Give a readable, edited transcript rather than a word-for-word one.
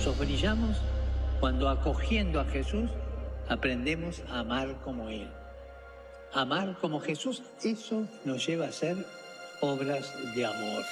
brazos brillamos cuando, acogiendo a Jesús, aprendemos a amar como Él. Amar como Jesús, eso nos lleva a hacer obras de amor.